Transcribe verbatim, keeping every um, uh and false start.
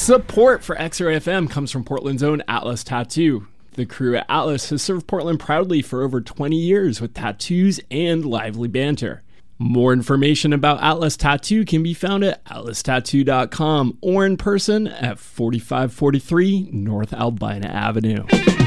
Support for X-Ray F M comes from Portland's own Atlas Tattoo. The crew at Atlas has served Portland proudly for over twenty years with tattoos and lively banter. More information about Atlas Tattoo can be found at atlas tattoo dot com or in person at forty-five forty-three North Albina Avenue.